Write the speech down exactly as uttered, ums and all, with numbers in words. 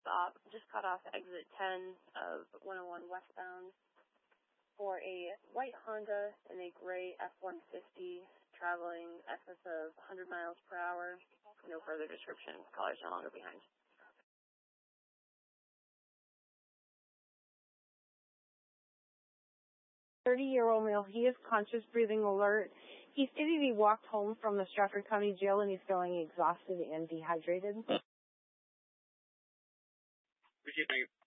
stop. Just cut off exit ten of one oh one westbound for a white Honda and a gray F one fifty traveling excess of one hundred miles per hour. No further description. Caller's no longer behind. thirty-year-old male. He is conscious, breathing, alert. He stated he walked home from the Stratford County Jail and he's feeling exhausted and dehydrated. Appreciate it.